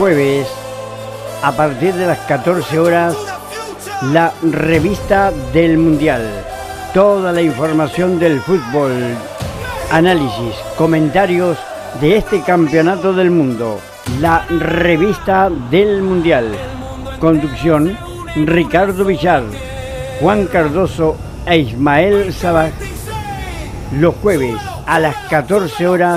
jueves, a partir de las 14 horas, la revista del Mundial. Toda la información del fútbol, análisis, comentarios de este campeonato del mundo. La revista del Mundial. Conducción: Ricardo Villar, Juan Cardoso e Ismael Sabaj. Los jueves a las 14 horas